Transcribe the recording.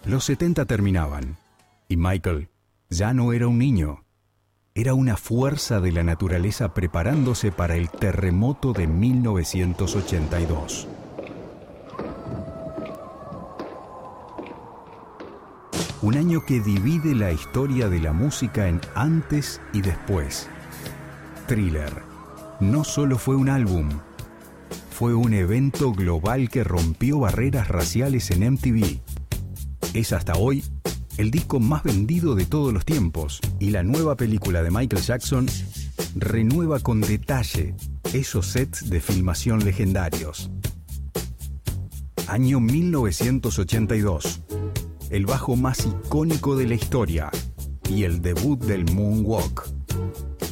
Los 70 terminaban y Michael ya no era un niño. Era una fuerza de la naturaleza preparándose para el terremoto de 1982. Un año que divide la historia de la música en antes y después. Thriller no solo fue un álbum, fue un evento global que rompió barreras raciales en MTV. Es hasta hoy el disco más vendido de todos los tiempos, y la nueva película de Michael Jackson renueva con detalle esos sets de filmación legendarios. Año 1982, el bajo más icónico de la historia y el debut del Moonwalk.